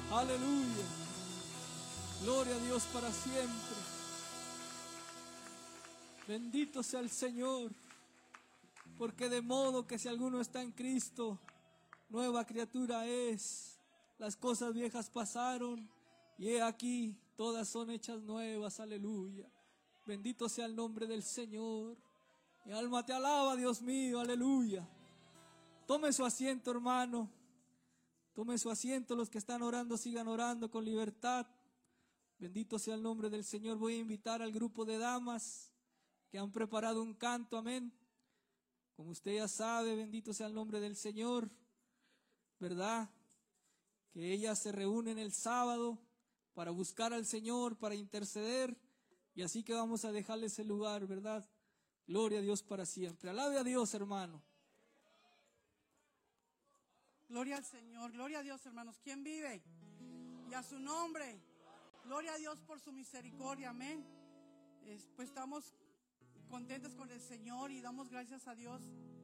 Aleluya. Gloria a Dios para siempre. Bendito sea el Señor. Porque de modo que si alguno está en Cristo, nueva criatura es. Las cosas viejas pasaron y he aquí, todas son hechas nuevas. Aleluya. Bendito sea el nombre del Señor. Mi alma te alaba, Dios mío. Aleluya. Tome su asiento, hermano. Tome su asiento. Los que están orando, sigan orando con libertad. Bendito sea el nombre del Señor. Voy a invitar al grupo de damas que han preparado un canto. Amén. Como usted ya sabe, bendito sea el nombre del Señor, ¿verdad? Que ellas se reúnen el sábado para buscar al Señor, para interceder. Y así que vamos a dejarles el lugar, ¿verdad? Gloria a Dios para siempre. Alabe a Dios, hermano. Gloria al Señor, gloria a Dios, hermanos. ¿Quién vive? Y a su nombre. Gloria a Dios por su misericordia, amén. Pues estamos contentos con el Señor y damos gracias a Dios,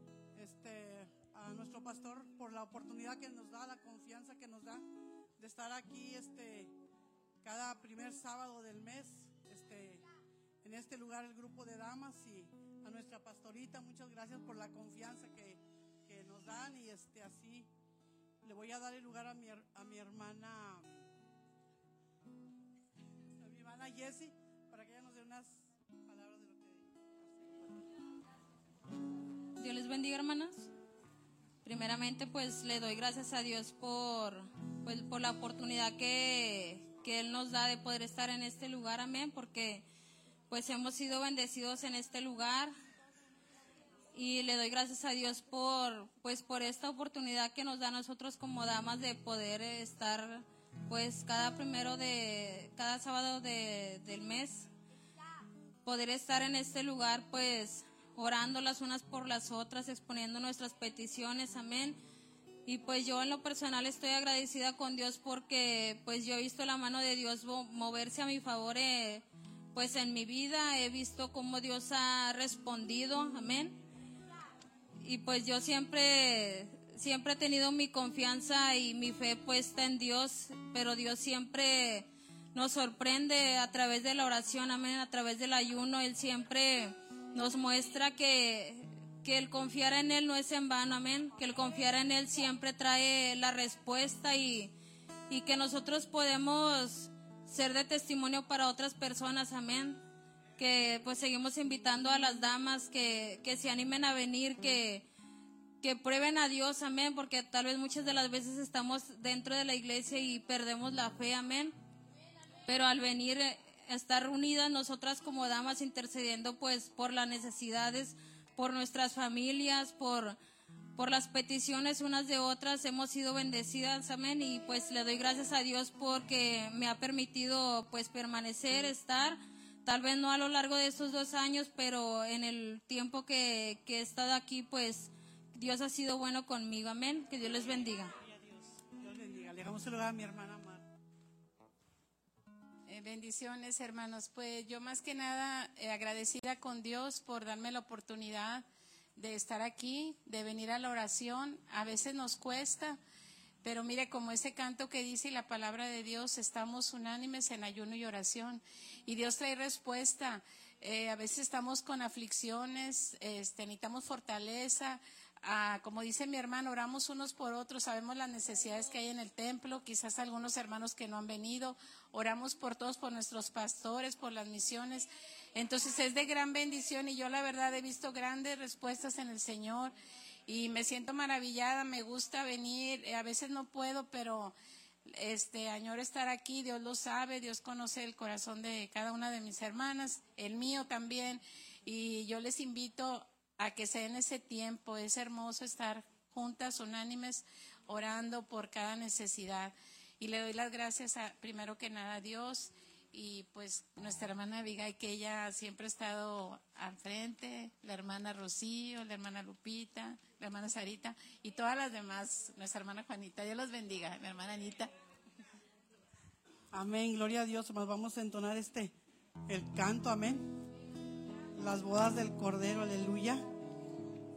a nuestro pastor por la oportunidad que nos da, la confianza que nos da de estar aquí cada primer sábado del mes, en este lugar, el grupo de damas, y a nuestra pastorita, muchas gracias por la confianza que nos dan, y así le voy a dar el lugar a mi hermana Jessie, para que ella nos dé unas palabras de lo que Dios les bendiga, hermanas. Primeramente, pues le doy gracias a Dios por la oportunidad que Él nos da de poder estar en este lugar, amén, porque pues hemos sido bendecidos en este lugar, y le doy gracias a Dios por esta oportunidad que nos da a nosotros como damas de poder estar pues cada sábado del mes, poder estar en este lugar, pues orando las unas por las otras, exponiendo nuestras peticiones, amén. Y pues yo en lo personal estoy agradecida con Dios porque pues yo he visto la mano de Dios moverse a mi favor, pues en mi vida he visto cómo Dios ha respondido, amén. Y pues yo siempre he tenido mi confianza y mi fe puesta en Dios, pero Dios siempre nos sorprende a través de la oración, amén, a través del ayuno. Él siempre nos muestra que el confiar en Él no es en vano, amén, que el confiar en Él siempre trae la respuesta, y que nosotros podemos ser de testimonio para otras personas, amén. Que pues seguimos invitando a las damas que se animen a venir, que prueben a Dios, amén, porque tal vez muchas de las veces estamos dentro de la iglesia y perdemos la fe, amén. Pero al venir a estar unidas nosotras como damas intercediendo pues por las necesidades, por nuestras familias, por las peticiones unas de otras, hemos sido bendecidas, amén. Y pues le doy gracias a Dios porque me ha permitido pues permanecer, estar, tal vez no a lo largo de estos 2 años, pero en el tiempo que he estado aquí, pues Dios ha sido bueno conmigo, amén. Que Dios les bendiga. Dios bendiga. Le dejamos el lugar a mi hermana Mar. Bendiciones, hermanos. Pues yo más que nada agradecida con Dios por darme la oportunidad de estar aquí, de venir a la oración. A veces nos cuesta, pero mire, como ese canto que dice la palabra de Dios, estamos unánimes en ayuno y oración, y Dios trae respuesta. A veces estamos con aflicciones, necesitamos fortaleza. Como dice mi hermano, oramos unos por otros, sabemos las necesidades que hay en el templo, quizás algunos hermanos que no han venido, oramos por todos, por nuestros pastores, por las misiones. Entonces es de gran bendición, y yo la verdad he visto grandes respuestas en el Señor y me siento maravillada. Me gusta venir, a veces no puedo, pero añoro estar aquí. Dios lo sabe, Dios conoce el corazón de cada una de mis hermanas, el mío también, y yo les invito a que se den ese tiempo. Es hermoso estar juntas, unánimes, orando por cada necesidad. Y le doy las gracias primero que nada a Dios, y pues nuestra hermana Abigail, que ella siempre ha estado al frente, la hermana Rocío, la hermana Lupita, la hermana Sarita y todas las demás, nuestra hermana Juanita. Dios los bendiga, mi hermana Anita. Amén, gloria a Dios. Vamos a entonar el canto, amén. Las bodas del Cordero, aleluya.